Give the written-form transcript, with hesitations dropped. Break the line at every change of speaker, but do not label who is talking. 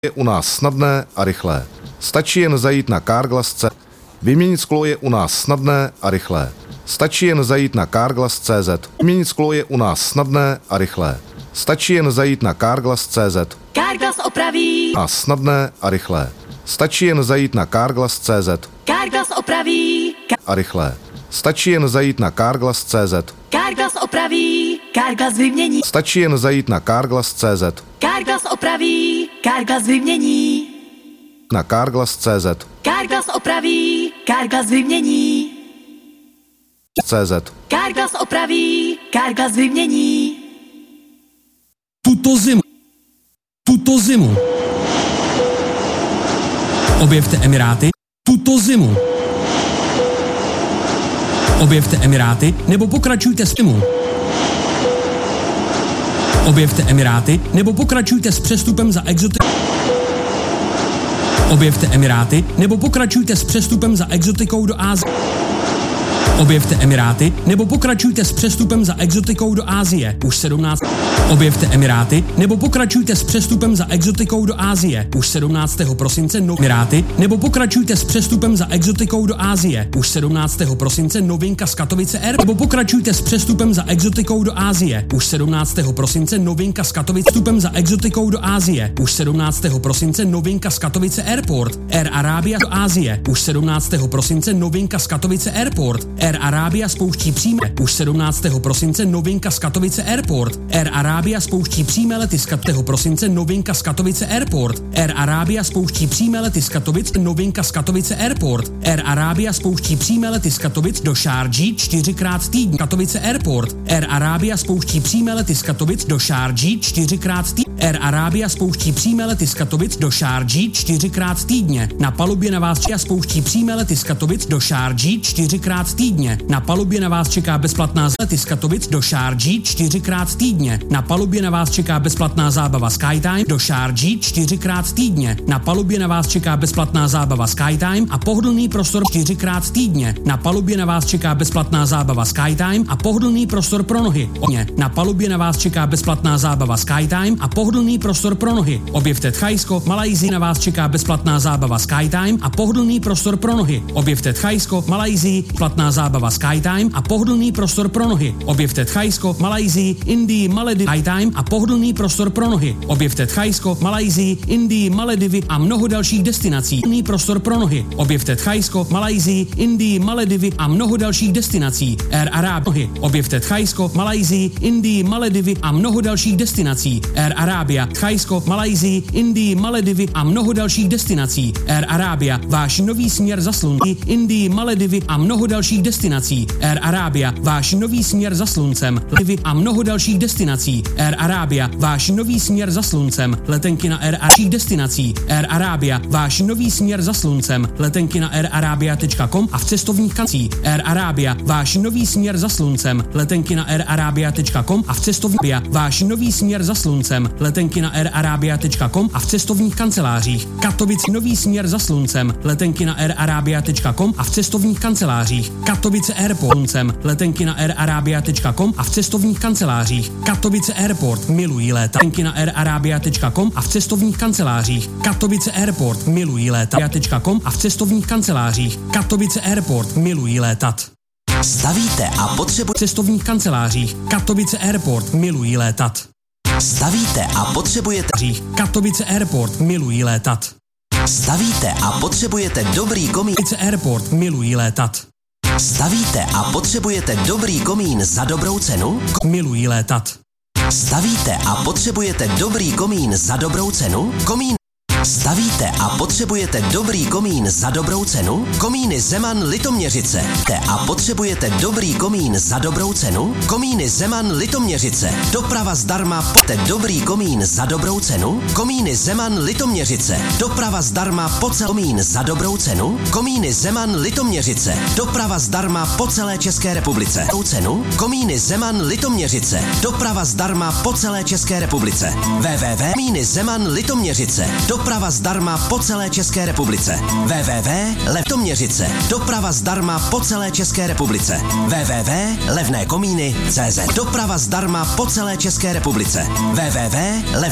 Je u nás snadné a rychlé. Stačí jen zajít na Carglass.cz. Vyměnit sklo je u nás snadné a rychlé. Stačí jen zajít na Carglass.cz. Vyměnit sklo je u nás snadné a rychlé. Stačí jen zajít na Carglass.cz.
Carglass opraví.
A snadné a rychlé. Stačí jen zajít na Carglass.cz.
Carglass opraví.
A rychlé. Stačí jen zajít na Carglass.cz.
Carglass opraví. Carglass vymění.
Stačí jen zajít na Carglass.cz.
Carglass opraví. Carglass vymění.
Na Carglass.cz.
Carglass opraví. Carglass vymění.
CZ.
Carglass opraví. Carglass vymění.
Tuto zimu objevte Emiráty. Tuto zimu objevte Emiráty nebo pokračujte s zimu. Objevte Emiráty nebo pokračujte s přestupem za exotikou. Objevte Emiráty nebo pokračujte s přestupem za exotikou do Asie. Objevte Emiráty nebo pokračujte s přestupem za exotikou do Asie. Už 17. Objevte Emiráty nebo pokračujte s přestupem za exotikou do Asie. Už 17. prosince Emiráty nebo pokračujte s přestupem za exotikou do Asie. Už 17. prosince novinka z Katovice Air. Nebo pokračujte s přestupem za exotikou do Asie. Už 17. prosince novinka z Katovice přestupem za exotikou do Asie. Už 17. prosince novinka z Katovice Airport. Air Arabia do Asie. Už 17. prosince novinka z Katovice Airport. Air Arabia spouští přímé. Už 17. prosince novinka z Katovice Airport. Air Arabia spouští přímé lety z 5. prosince novinka z Katovice Airport. Air Arabia spouští přímé lety z Katovic novinka z Katovice Airport. Air Arabia spouští přímé lety z Katovic do Šárdží 4x týdně. Katovice Airport. Air Arabia spouští přímé lety z Katovic do Šárdží 4x týdně. Air Arabia spouští přímé lety z Katovic do Šárdží 4x týdně. Na palubě na vás spouští přímé lety z Katovic do Šárdží 4x týdně. Na palubě na vás čeká bezplatná lety z Katovic do Šárdží 4x týdně. Na palubě na vás čeká bezplatná zábava Skytime do Šárdží 4x týdně. Na palubě na vás čeká bezplatná zábava Skytime a pohodlný prostor 4x týdně. Na palubě na vás čeká bezplatná zábava Skytime a pohodlný prostor pro nohy. Na palubě na vás čeká bezplatná zábava Skytime a pohodlný prostor pro nohy. Objevte Thajsko, Malajsii, na vás čeká bezplatná zábava Skytime a pohodlný prostor pro nohy. Objevte Thajsko, Malajsii, platná zábava Skytime a pohodlný prostor pro nohy. Objevte Thajsko, Malajsii, Indii, Maledivy, Skytime a pohodlný prostor pro nohy. Objevte Thajsko, Malajsii, Indii, Maledivy a mnoho dalších destinací. Pohodlný prostor pro nohy. Objevte Thajsko, Malajsii, Indii, Maledivy a mnoho dalších destinací. Air Arabia. Objevte Thajsko, Malajsii, Indii, Maledivy a mnoho dalších destinací. Air Arabia, Thajsko, Malajsii, Indii, Maledivy a mnoho dalších destinací. Air Arabia, váš nový směr za sluncem. Indii, Maledivy a mnoho dalších destinací. Air Arabia, váš nový směr za sluncem. Maledivy a mnoho dalších destinací. Air Arabia, váš nový směr za sluncem. Letenky na Air Arabia destinací. Air Arabia, váš nový směr za sluncem. Letenky na airarabia.com a v cestovních kancích. Air Arabia, váš nový směr za sluncem. Letenky na airarabia.com a v cestovních váš nový směr za sluncem. Letenky na airarabia.com a v cestovních kancelářích. Katovice nový směr za sluncem. Letenky na airarabia.com a v cestovních kancelářích. Katovice Airport sluncem. Letenky na airarabia.com a v cestovních kancelářích. Katovice Airport milují léta. Letenky na airarabia.com a v cestovních kancelářích. Katovice Airport milují léta.com a v cestovních kancelářích. Katovice Airport milují létat.
Stavíte a potřebujete
Cestovních kancelářích. Katovice Airport milují létat.
Stavíte a potřebujete
Katovice Airport milují létat.
Stavíte a potřebujete dobrý komín.
Katovice Airport milují létat.
Stavíte a potřebujete dobrý komín za dobrou cenu?
Milují létat.
Stavíte a potřebujete dobrý komín za dobrou cenu? Komín. Stavíte a potřebujete dobrý komín za dobrou cenu? Komíny Zeman Litoměřice. A potřebujete dobrý komín za dobrou cenu? Komíny Zeman Litoměřice. Doprava zdarma. Dobrý komín za dobrou cenu? Komíny Zeman Litoměřice. Doprava zdarma po celé komín za dobrou cenu? Komíny Zeman Litoměřice. Doprava zdarma po celé České republice. Cenu? Komíny Zeman Litoměřice. Doprava zdarma po celé České republice. Komíny Zeman Litoměřice. Doprava zdarma po celé České republice. www.levtoměřice. Doprava zdarma po celé České republice. www.levnékomíny.cz. Doprava zdarma po celé České republice. www.lev